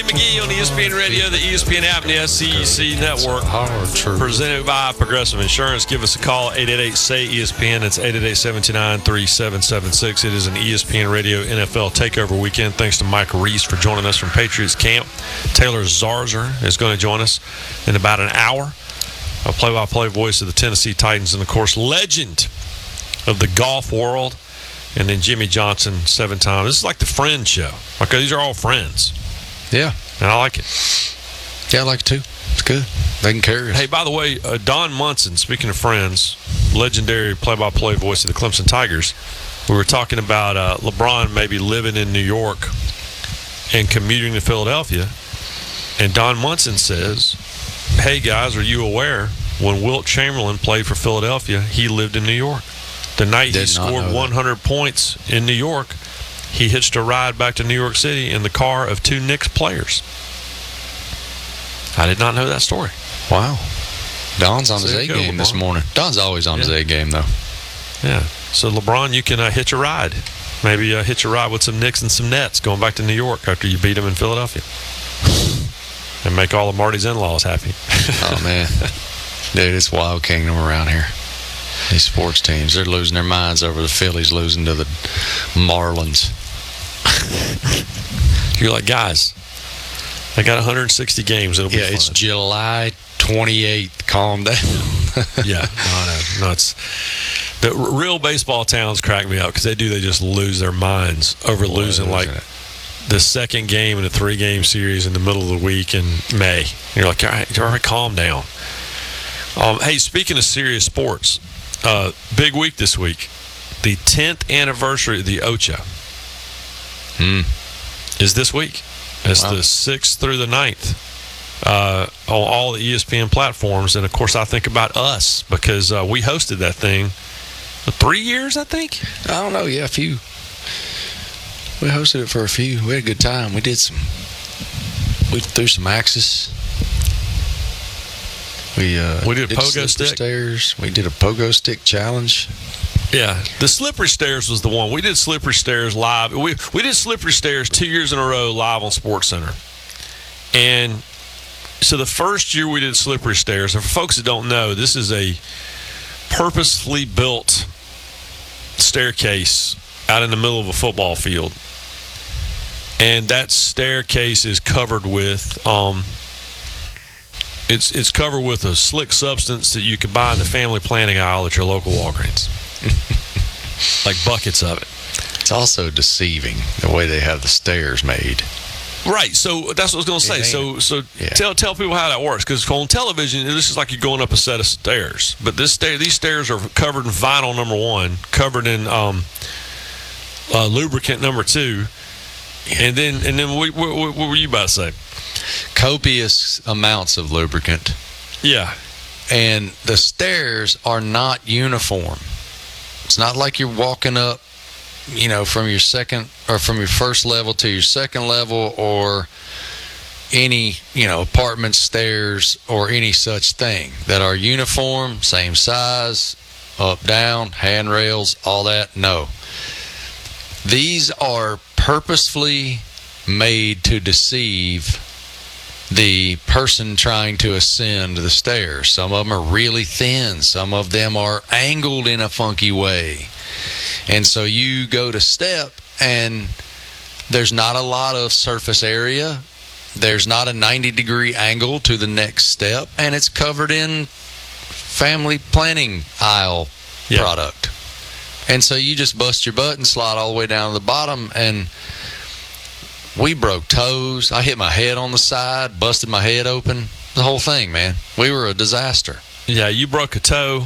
Lee McGee on ESPN Radio, the ESPN app, and the SEC Network. Presented by Progressive Insurance. Give us a call, 888-SAY-ESPN. It's 888-729-3776. It is an ESPN Radio NFL Takeover weekend. Thanks to Mike Reese for joining us from Patriots Camp. Taylor Zarzour is going to join us in about an hour. A play-by-play voice of the Tennessee Titans and, of course, legend of the golf world. And then Jimmy Johnson, 7-time. This is like the Friends show. Okay, these are all friends. Yeah. And I like it. Yeah, I like it too. It's good. They can carry us. Hey, by the way, Don Munson, speaking of Friends, legendary play-by-play voice of the Clemson Tigers, we were talking about LeBron maybe living in New York and commuting to Philadelphia. And Don Munson says, hey, guys, are you aware when Wilt Chamberlain played for Philadelphia, he lived in New York? The night he scored 100 points in New York, he hitched a ride back to New York City in the car of 2 Knicks players. I did not know that story. Wow. Don's on his A game this morning. Don's always on his A game, though. Yeah. So, LeBron, you can hitch a ride. Maybe hitch a ride with some Knicks and some Nets going back to New York after you beat them in Philadelphia. And make all of Marty's in-laws happy. Oh, man. Dude, it's wild kingdom around here. These sports teams, they're losing their minds over the Phillies losing to the Marlins. You're like, guys, they got 160 games. It'll be fun. It's July 28th. Calm down. Yeah, no, it's the real baseball towns crack me up because they just lose their minds over losing like the second game in a 3-game series in the middle of the week in May. You're like, all right, calm down. Hey, speaking of serious sports, big week this week. The 10th anniversary of the Ocho is this week. It's the 6th through the 9th on all the ESPN platforms. And, of course, I think about us because we hosted that thing 3 years, I think. I don't know. Yeah, a few. We hosted it for a few. We had a good time. We threw some axes. We did pogo stick stairs. We did a pogo stick challenge. Yeah, the slippery stairs was the one. We did slippery stairs live. We did slippery stairs 2 years in a row live on SportsCenter. And so the first year we did slippery stairs, and for folks that don't know, this is a purposefully built staircase out in the middle of a football field. And that staircase is covered with It's covered with a slick substance that you can buy in the family planning aisle at your local Walgreens. Like buckets of it. It's also deceiving the way they have the stairs made. Right, so that's what I was going to say. So tell people how that works, because on television, this is like you're going up a set of stairs. But these stairs are covered in vinyl, number one, covered in lubricant, number two, and then what were you about to say? Copious amounts of lubricant. Yeah. And the stairs are not uniform. It's not like you're walking up, from your second or from your first level to your second level or any, apartment stairs or any such thing that are uniform, same size, up, down, handrails, all that. No. These are purposefully made to deceive the person trying to ascend the stairs. Some of them are really thin. Some of them are angled in a funky way. And so you go to step, and there's not a lot of surface area. There's not a 90-degree angle to the next step, and it's covered in family planning aisle product. And so you just bust your butt and slide all the way down to the bottom, and we broke toes. I hit my head on the side, busted my head open. The whole thing, man. We were a disaster. Yeah, you broke a toe.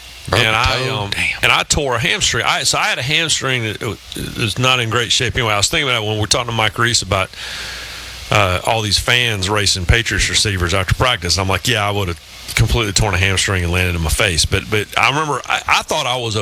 I tore a hamstring. So I had a hamstring that was not in great shape. Anyway, I was thinking about it when we were talking to Mike Reese about all these fans racing Patriots receivers after practice. I'm like, yeah, I would have completely torn a hamstring and landed in my face. But I remember I thought I was